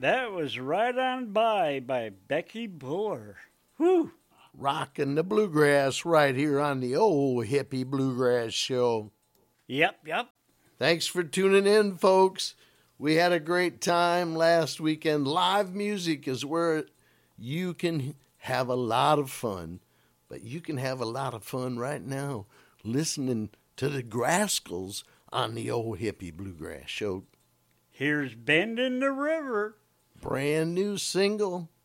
That was Right On by Becky Buller. Whew. Rockin' the bluegrass right here on the old hippie bluegrass show. Yep. Thanks for tuning in, folks. We had a great time last weekend. Live music is where you can have a lot of fun, but you can have a lot of fun right now listening to the Grascals on the old hippie bluegrass show. Here's Bend in the River. Brand new single.